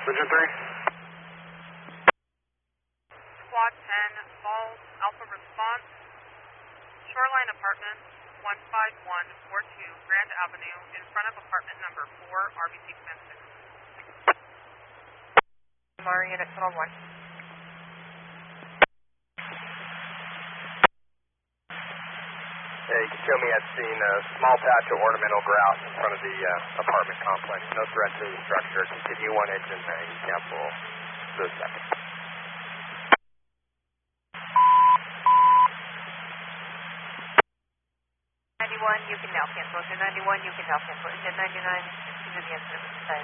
Vision 3. Squad 10, Falls, Alpha Response, Shoreline Apartments, 15142 Grand Avenue, in front of apartment number 4, RBC Command 6. MR Unit 101. Yeah, you can show me at scene a small patch of ornamental grass in front of the apartment complex. No threat to the structure. Continue 1 engine and cancel the second. 91, you can now cancel. Engine 91, you can now cancel. Engine 99, continue the incident with Society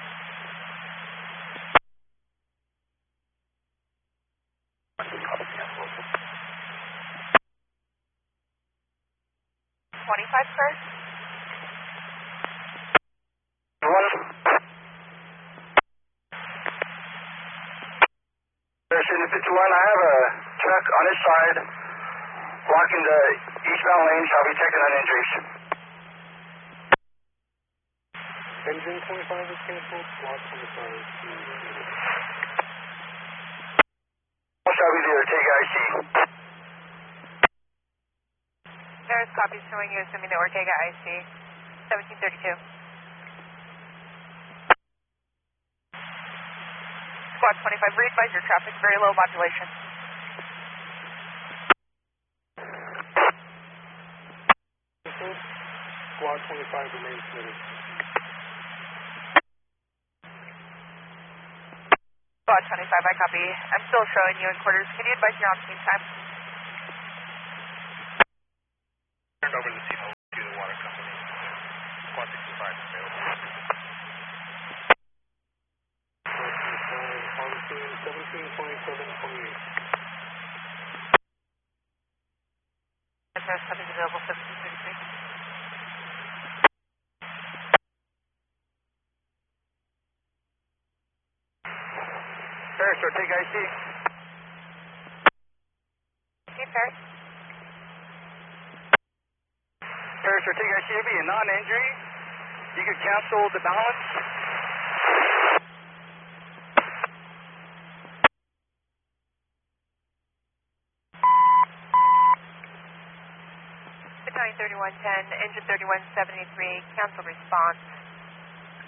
25 first. 51, I have a truck on his side, blocking the eastbound lane, shall be checking on injuries. Engine 25 is canceled, squad 25 is Shall be there, take IC. There's copies showing you assuming the Ortega IC, 1732. Squad 25, re-advise your traffic, very low modulation. Squad 25 remains committed. Squad 25, I copy. I'm still showing you in quarters. Can you advise your on-scene time? Turned over the signal to the water company. Squad 65 is available. On scene 172728. There's something available, 1733. Paris, take IC. Okay, Paris. Paris, take IC. It'll be a non-injury. You could cancel the balance. Battalion 3110, engine 3173, cancel response.